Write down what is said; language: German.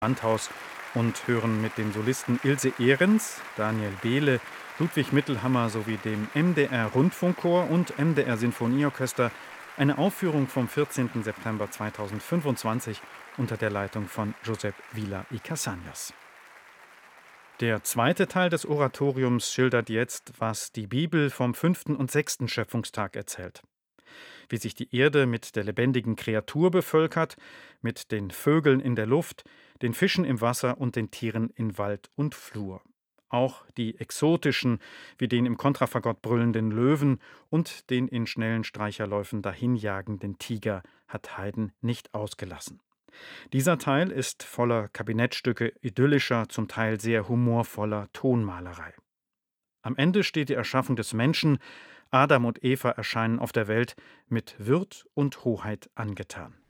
Landhaus und hören mit den Solisten Ilse Ehrens, Daniel Behle, Ludwig Mittelhammer sowie dem MDR-Rundfunkchor und MDR-Sinfonieorchester eine Aufführung vom 14. September 2025 unter der Leitung von Josep Vila y Casañas. Der zweite Teil des Oratoriums schildert jetzt, was die Bibel vom 5. und 6. Schöpfungstag erzählt. Wie sich die Erde mit der lebendigen Kreatur bevölkert, mit den Vögeln in der Luft, den Fischen im Wasser und den Tieren in Wald und Flur. Auch die exotischen, wie den im Kontrafagott brüllenden Löwen und den in schnellen Streicherläufen dahinjagenden Tiger hat Haydn nicht ausgelassen. Dieser Teil ist voller Kabinettstücke idyllischer, zum Teil sehr humorvoller Tonmalerei. Am Ende steht die Erschaffung des Menschen. Adam und Eva erscheinen auf der Welt mit Würd und Hoheit angetan.